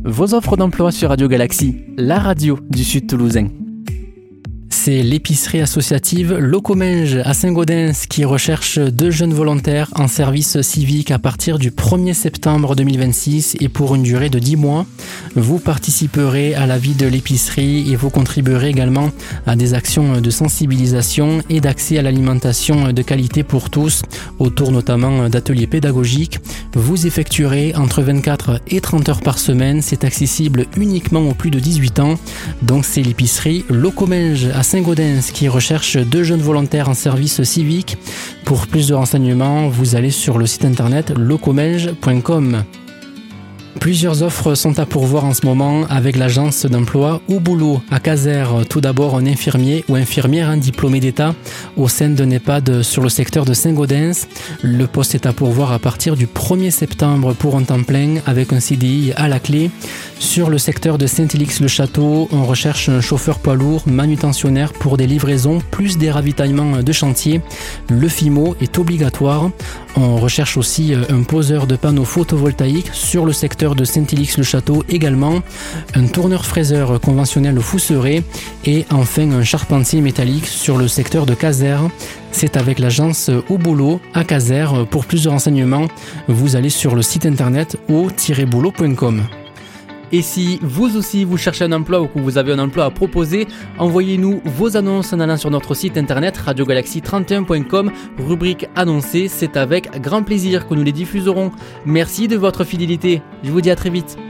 Vos offres d'emploi sur Radio Galaxie, la radio du Sud Toulousain. C'est l'épicerie associative Locomenge à Saint-Gaudens qui recherche 2 jeunes volontaires en service civique à partir du 1er septembre 2026 et pour une durée de 10 mois. Vous participerez à la vie de l'épicerie et vous contribuerez également à des actions de sensibilisation et d'accès à l'alimentation de qualité pour tous, autour notamment d'ateliers pédagogiques. Vous effectuerez entre 24 et 30 heures par semaine. C'est accessible uniquement aux plus de 18 ans. Donc c'est l'épicerie Locomenge à Saint-Gaudens qui recherche 2 jeunes volontaires en service civique. Pour plus de renseignements, vous allez sur le site internet locomenge.com. Plusieurs offres sont à pourvoir en ce moment avec l'agence d'emploi Au Boulot à Casères. Tout d'abord, un infirmier ou infirmière diplômé d'État au sein d'un EHPAD sur le secteur de Saint-Gaudens. Le poste est à pourvoir à partir du 1er septembre pour un temps plein avec un CDI à la clé. Sur le secteur de Saint-Élix-le-Château, on recherche un chauffeur poids lourd manutentionnaire pour des livraisons plus des ravitaillements de chantier. Le FIMO est obligatoire. On recherche aussi un poseur de panneaux photovoltaïques sur le secteur de Saint-Élix-le-Château également, un tourneur-fraiseur conventionnel au Fousseret et enfin un charpentier métallique sur le secteur de Casères. C'est avec l'agence Au Boulot à Casères. Pour plus de renseignements, vous allez sur le site internet au-boulot.com. Et si vous aussi vous cherchez un emploi ou que vous avez un emploi à proposer, envoyez-nous vos annonces en allant sur notre site internet radiogalaxie31.com, rubrique annoncée. C'est avec grand plaisir que nous les diffuserons. Merci de votre fidélité. Je vous dis à très vite.